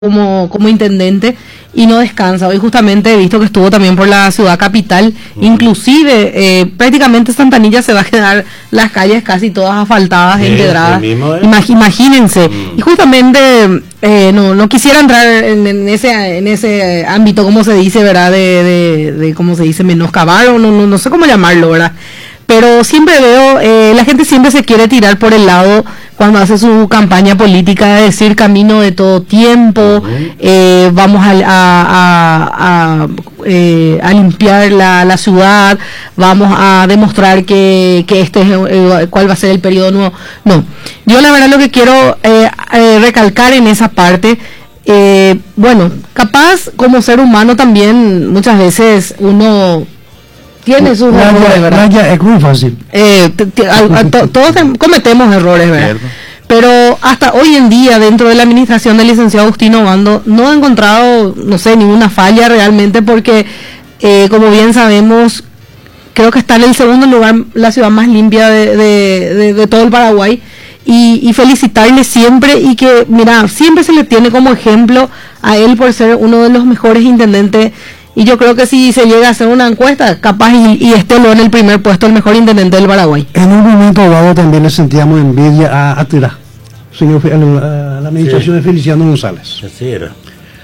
como intendente y no descansa. Hoy justamente he visto que estuvo también por la ciudad capital, inclusive prácticamente Santanilla se va a quedar las calles casi todas asfaltadas, empedradas. Imagínense. Y justamente no quisiera entrar en ese ámbito, como se dice, ¿verdad? De cómo se dice, menoscabar o no sé cómo llamarlo, ¿verdad? Pero siempre veo, la gente siempre se quiere tirar por el lado cuando hace su campaña política de decir camino de todo tiempo, vamos a limpiar la ciudad, vamos a demostrar que este es cuál va a ser el periodo nuevo. No, yo la verdad lo que quiero recalcar en esa parte, bueno, capaz como ser humano también muchas veces uno tiene sus errores, ¿verdad? Es muy fácil. Todos cometemos errores, ¿verdad? Cierto. Pero hasta hoy en día, dentro de la administración del licenciado Agustín Obando, no he encontrado, no sé, ninguna falla realmente, porque, como bien sabemos, creo que está en el segundo lugar la ciudad más limpia de todo el Paraguay, y felicitarle siempre, y que, mira, siempre se le tiene como ejemplo a él por ser uno de los mejores intendentes. Y yo creo que si se llega a hacer una encuesta, capaz y esté en el primer puesto, el mejor intendente del Paraguay. En un momento dado también le sentíamos envidia a Tirá, señor, a la administración de Feliciano González. Así era.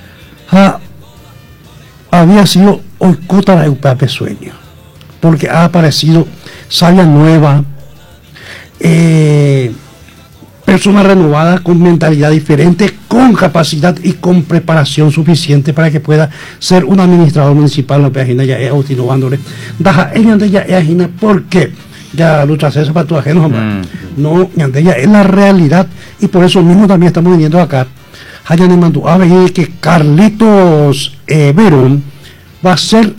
Había sido oicota la UPAP sueño, porque ha aparecido savia nueva, personas renovadas con mentalidad diferente, con capacidad y con preparación suficiente para que pueda ser un administrador municipal. La página ya es Agustín Obando. Daja, ella ya es agina, porque ya lucha César para tu ajeno, no, ya es la realidad, y por eso mismo también estamos viniendo acá. Hayan de Mandú, a ver que Carlitos Verón va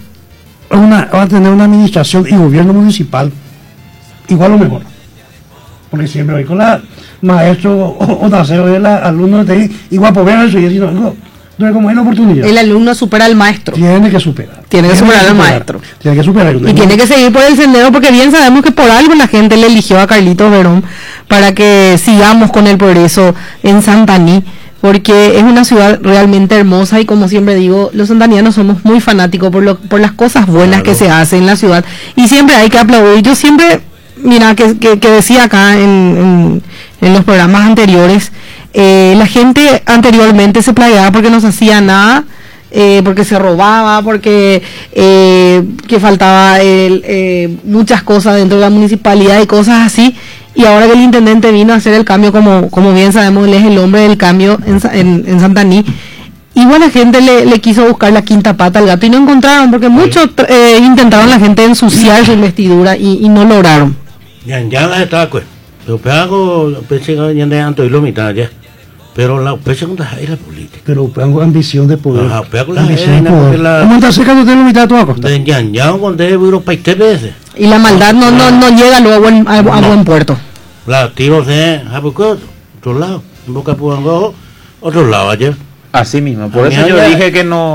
a tener una administración y gobierno municipal igual o mejor. Porque siempre voy con la maestro o tercero de la alumno de igual por ver eso y decir, no es como es la oportunidad. El alumno supera al maestro. Tiene que superar. Tiene que superar al maestro. Tiene que superar. Y tiene que seguir por el sendero, porque bien sabemos que por algo la gente le eligió a Carlitos Verón para que sigamos con el progreso en Santaní, porque es una ciudad realmente hermosa, y como siempre digo, los santanianos somos muy fanáticos por las cosas buenas que se hacen en la ciudad, y siempre hay que aplaudir. Yo siempre, mira, que decía acá en los programas anteriores, la gente anteriormente se plagueaba porque no se hacía nada, porque se robaba, porque que faltaba muchas cosas dentro de la municipalidad y cosas así, y ahora que el intendente vino a hacer el cambio, como bien sabemos, él es el hombre del cambio en Santaní. Y buena gente le quiso buscar la quinta pata al gato y no encontraron, porque muchos intentaron la gente ensuciar su investidura y no lograron. Ya las está pues. Pero peago pensé que ya de antes lo mitad ya. Pero la pregunta es la política. Pero peago ambición de poder. Ajá, peago la ambición de poder. ¿Cómo está sacando de la mitad de tu costa? De ya cuando es euro país veces. Y la maldad no llega luego a buen puerto. La tiro de otro lado, en Boca Puango, otro lado ayer. Así mismo, por eso yo dije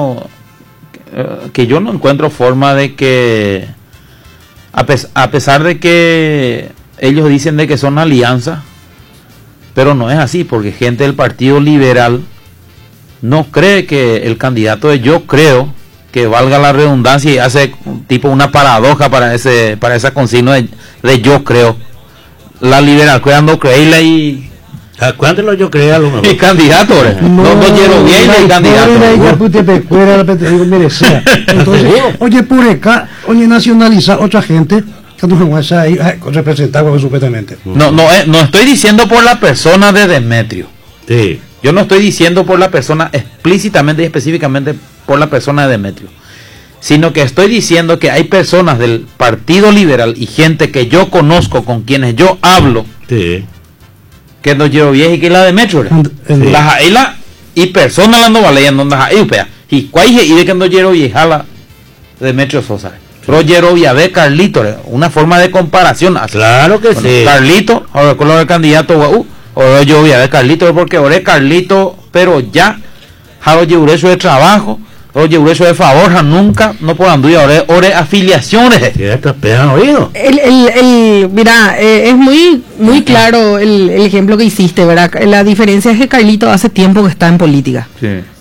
que yo no encuentro forma de que, a pesar de que ellos dicen de que son alianzas, pero no es así, porque gente del Partido Liberal no cree que el candidato de Yo Creo, que valga la redundancia, y hace tipo una paradoja para esa consigna de Yo Creo. La liberal, cuando creíla y... Cuéntelo, Yo Creo a lo mejor. El candidato, no quiero bien el candidato. Oye, por acá, nacionaliza otra gente que no se ahí representaba supuestamente. No estoy diciendo por la persona de Demetrio. Sí. Yo no estoy diciendo por la persona explícitamente y específicamente por la persona de Demetrio, sino que estoy diciendo que hay personas del Partido Liberal y gente que yo conozco, con quienes yo hablo, sí, que no llevo bien y que la de Metro, la jaila y personas la no valen donde jaila y cuál y de que no llevo viejala de Metro Sosa. Pero llevo via de Carlito, una forma de comparación. Claro que bueno, sí. Carlito, ahora con el candidato o yo via de Carlito, porque ahora es Carlito, pero ya jalo llevo eso de trabajo, Oye, eso de favor, nunca no puedan durar, ore afiliaciones. Cierto, pegan oído. Mira, es muy claro el ejemplo que hiciste, ¿verdad? La diferencia es que Carlito hace tiempo que está en política. Sí.